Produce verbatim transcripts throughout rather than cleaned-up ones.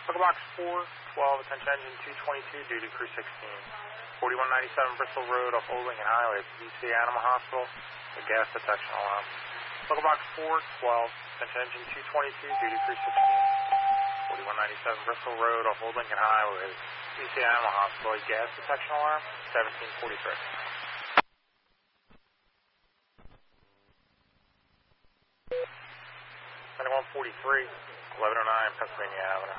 Local Box four twelve, attention engine two twenty-two, duty crew sixteen. forty-one ninety-seven Bristol Road off Old Lincoln Highway, B C Animal Hospital, a gas detection alarm. Local Box four twelve, attention engine two twenty-two, duty crew sixteen. forty-one ninety-seven Bristol Road off Old Lincoln Highway, B C Animal Hospital, a gas detection alarm, seventeen forty-three. twenty-one forty-three, eleven oh nine Pennsylvania Avenue.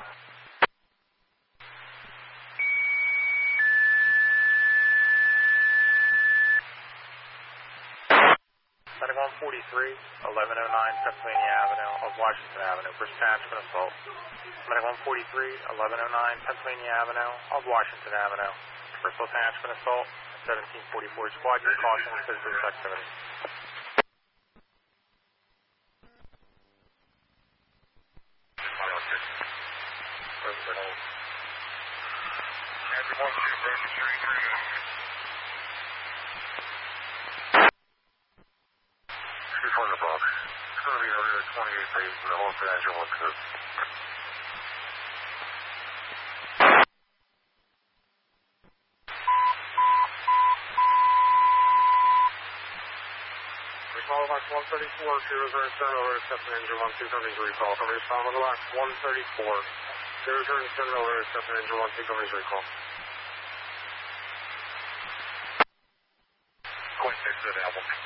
twenty-one forty-three, eleven oh nine Pennsylvania Avenue of Washington Avenue, for attachment assault. twenty-one forty-three, eleven oh nine Pennsylvania Avenue of Washington Avenue, Bristol attachment assault, seventeen forty-four. Squad, your caution, suspicious activity. Before the box. It's going to be over twenty-eight days and the whole strategy will look good. Follow box one thirty-four, zero zero seven over to Stephen Engine one two seven three call. Somebody follow the box one thirty-four, zero zero seven over to Stephen Engine one two seven three call. Point six to the album.